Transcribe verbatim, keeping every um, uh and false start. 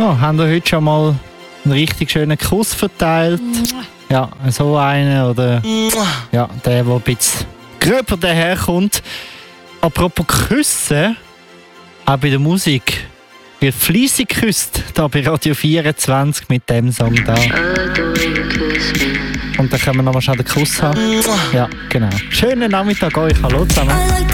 Ja, haben wir heute schon mal einen richtig schönen Kuss verteilt? Ja, so einen oder ja, der, der ein bisschen gröber daherkommt. Apropos Küssen, auch bei der Musik wird fleissig geküsst, da bei Radio vierundzwanzig mit dem Song da. Und dann können wir nochmal schnell den Kuss haben. Ja, genau. Schönen Nachmittag euch, hallo zusammen.